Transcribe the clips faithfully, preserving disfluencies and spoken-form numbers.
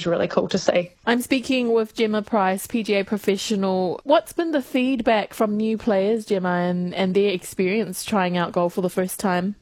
is really cool to see. I'm speaking with Gemma Price, P G A professional. What's been the feedback from new players, Gemma, and, and their experience trying out golf for the first time?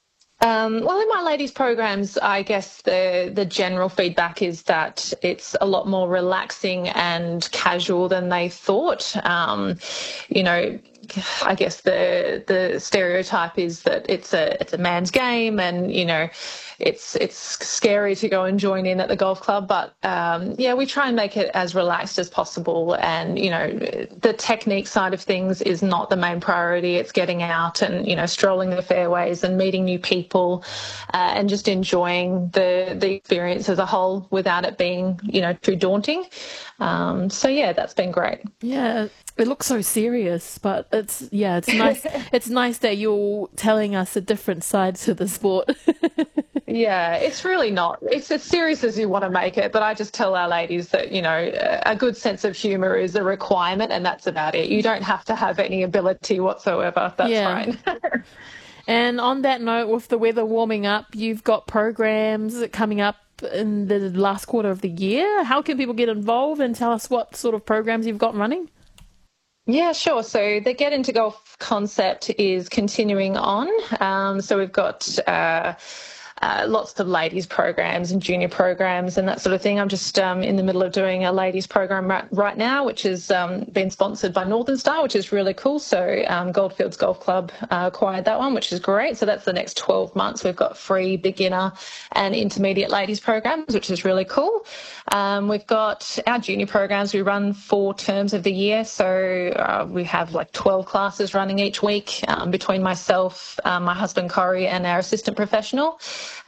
Um, well, in my ladies' programs, I guess the the general feedback is that it's a lot more relaxing and casual than they thought. Um, you know, I guess the the stereotype is that it's a it's a man's game, and you know, it's it's scary to go and join in at the golf club. But um, yeah, we try and make it as relaxed as possible. And you know, the technique side of things is not the main priority. It's getting out and you know, strolling the fairways and meeting new people, uh, and just enjoying the the experience as a whole without it being you know too daunting. Um, so yeah, that's been great. Yeah. It looks so serious, but it's yeah, it's nice. It's nice that you're telling us a different side to the sport. Yeah, it's really not. It's as serious as you want to make it, but I just tell our ladies that, you know, a good sense of humour is a requirement, and that's about it. You don't have to have any ability whatsoever. That's Yeah. right. And on that note, with the weather warming up, you've got programs coming up in the last quarter of the year. How can people get involved, and tell us what sort of programs you've got running? Yeah, sure. So the Get Into Golf concept is continuing on. Um, so we've got uh, uh, lots of ladies programs and junior programs and that sort of thing. I'm just um, in the middle of doing a ladies program right, right now, which has um, been sponsored by Northern Star, which is really cool. So um, Goldfields Golf Club uh, acquired that one, which is great. So that's the next twelve months. We've got free beginner and intermediate ladies programs, which is really cool. Um, we've got our junior programs. We run four terms of the year. So uh, we have like twelve classes running each week um, between myself, um, my husband Corey, and our assistant professional.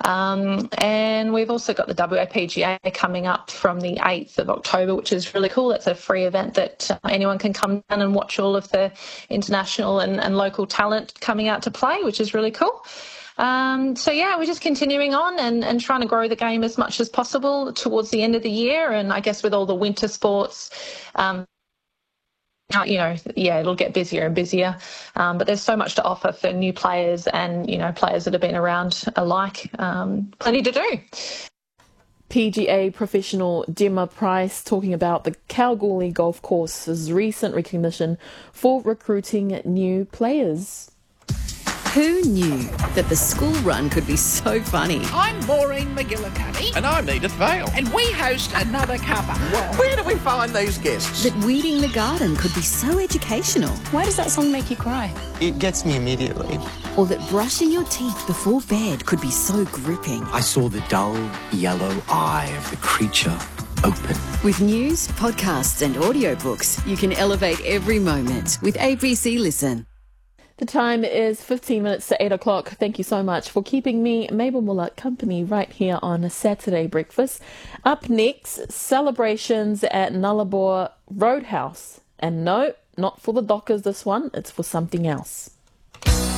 Um, and we've also got the W A P G A coming up from the eighth of October, which is really cool. It's a free event that uh, anyone can come down and watch all of the international and, and local talent coming out to play, which is really cool. Um, so, yeah, we're just continuing on and, and trying to grow the game as much as possible towards the end of the year. And I guess with all the winter sports, um, you know, yeah, it'll get busier and busier. Um, but there's so much to offer for new players and, you know, players that have been around alike. Um, plenty to do. P G A professional Gemma Price talking about the Kalgoorlie Golf Course's recent recognition for recruiting new players. Who knew that the school run could be so funny? I'm Maureen McGillicuddy. And I'm Edith Vale. And we host Another Cuppa. Where do we find these guests? That weeding the garden could be so educational. Why does that song make you cry? It gets me immediately. Or that brushing your teeth before bed could be so gripping. I saw the dull yellow eye of the creature open. With news, podcasts and audiobooks, you can elevate every moment with A B C Listen. The time is fifteen minutes to eight o'clock. Thank you so much for keeping me, Mabel Muller, company right here on a Saturday breakfast. Up next, celebrations at Nullarbor Roadhouse. And no, not for the Dockers this one, it's for something else.